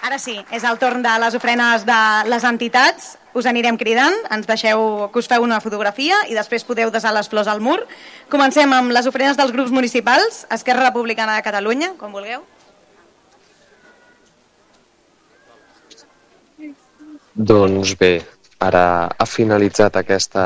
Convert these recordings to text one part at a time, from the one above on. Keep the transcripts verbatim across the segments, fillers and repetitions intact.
Ara sí, és el torn de les ofrenes de les entitats. Us anirem cridant, ens deixeu que us feu una fotografia i després podeu desar les flors al mur. Comencem amb les ofrenes dels grups municipals, Esquerra Republicana de Catalunya, com vulgueu. Doncs bé, ara ha finalitzat aquesta,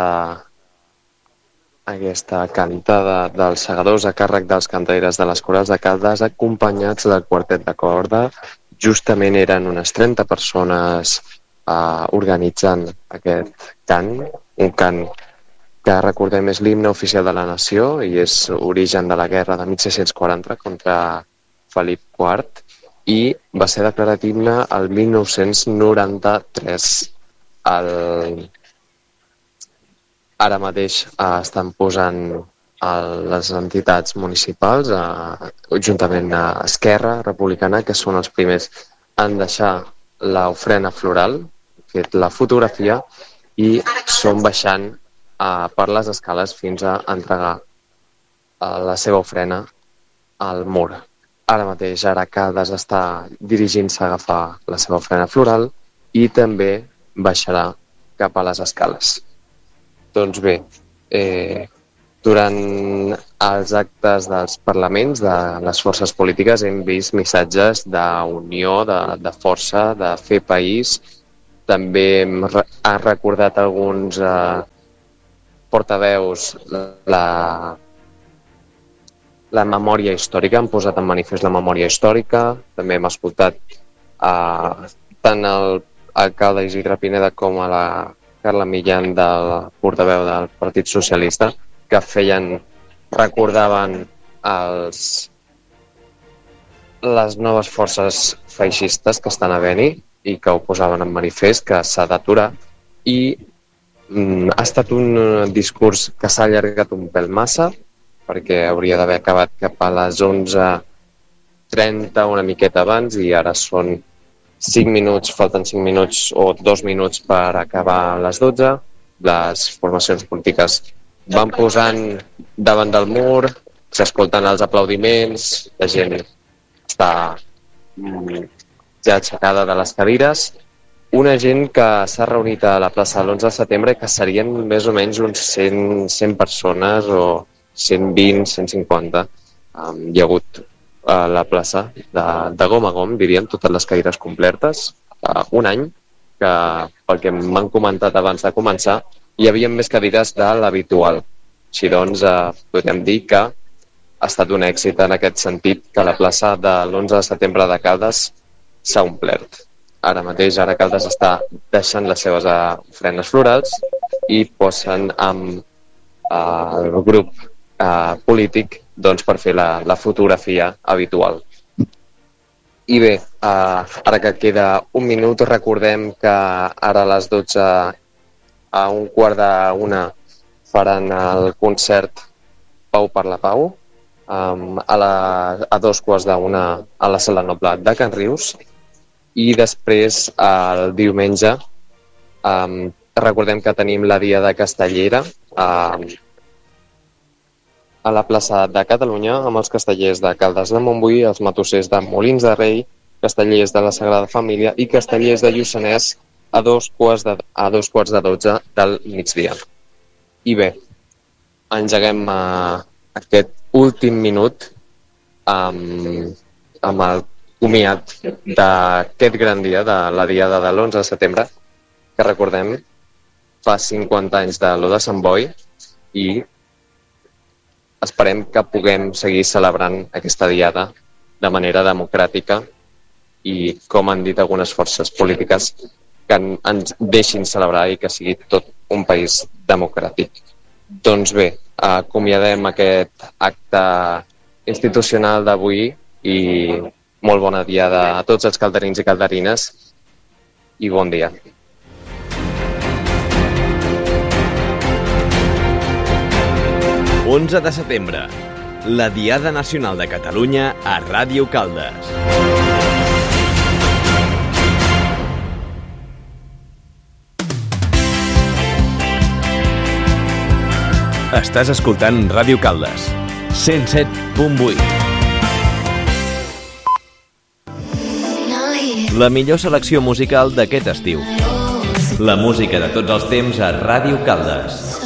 aquesta cantada dels segadors a càrrec dels cantaires de les corals de Caldes, acompanyats del quartet de corda. Justament eren unes trenta persones uh, organitzant aquest cant, un cant que recordem és l'himne oficial de la nació i és origen de la guerra de mil sis-cents quaranta contra Felip quart i va ser declarat himne el mil nou-cents noranta-tres. El... Ara mateix uh, estan posant uh, les entitats municipals, uh, juntament a Esquerra Republicana, que són els primers en deixar l'ofrena floral, fet la fotografia, i són baixant uh, per les escales fins a entregar uh, la seva ofrena al mur. Ara mateix Ara Caldes està dirigint-se a agafar la seva ofrena floral i també baixarà cap a les escales. Doncs bé, eh, durant els actes dels parlaments de les forces polítiques hem vist missatges d'unió, de, de força, de fer país. També hem re- ha recordat alguns eh, portaveus la, la memòria històrica, han posat en manifest la memòria històrica. També hem escoltat eh, tant el alcalde Isidre Pineda com a la Carla Millán, del portaveu del Partit Socialista, que feien, recordaven els, les noves forces feixistes que estan havent-hi i que ho posaven en manifest, que s'ha d'aturar. I mm, ha estat un discurs que s'ha allargat un pèl massa, perquè hauria d'haver acabat cap a les onze trenta, una miqueta abans, i ara són cinc minuts, falten cinc minuts o dos minuts per acabar a les dotze. Les formacions polítiques van posant davant del mur, s'escolten els aplaudiments, la gent està ja aixecada de les cadires. Una gent que s'ha reunit a la plaça de l'onze de setembre, que serien més o menys uns cent, cent persones o cent vint, cent cinquanta. Um, hi ha hagut a la plaça de, de gom a gom, diríem, totes les cadires completes, uh, un any, que pel que m'han comentat abans de començar, hi havia més cadires de l'habitual. Així doncs, uh, podríem dir que ha estat un èxit en aquest sentit, que la plaça de l'onze de setembre de Caldes s'ha omplert. Ara mateix, Ara Caldes està deixant les seves uh, ofrenes florals i posen amb uh, el grup uh, polític doncs, per fer la, la fotografia habitual. I bé, uh, ara que queda un minut, recordem que ara a les dotze a un quart d'una faran el concert Pau per la Pau, um, a, la, a dos quarts d'una a la Sala Noble de Can Rius, i després el diumenge um, recordem que tenim la Diada Castellera um, a la plaça de Catalunya, amb els castellers de Caldes de Montbui, els matossers de Molins de Rei, castellers de la Sagrada Família i castellers de Lluçanès a dos quarts de, a dos quarts de dotze del migdia. I bé, engeguem uh, aquest últim minut amb, amb el comiat d'aquest gran dia, de la Diada de l'onze de setembre, que recordem fa cinquanta anys de l'O de Sant Boi, i esperem que puguem seguir celebrant aquesta diada de manera democràtica i, com han dit algunes forces polítiques, que ens deixin celebrar i que sigui tot un país democràtic. Doncs bé, acomiadem aquest acte institucional d'avui i molt bona diada a tots els calderins i calderines i bon dia. onze de setembre, la Diada Nacional de Catalunya a Ràdio Caldes. Estàs escoltant Ràdio Caldes, cent set punt vuit. No, he la millor selecció musical d'aquest estiu. La música de tots els temps a Ràdio Caldes.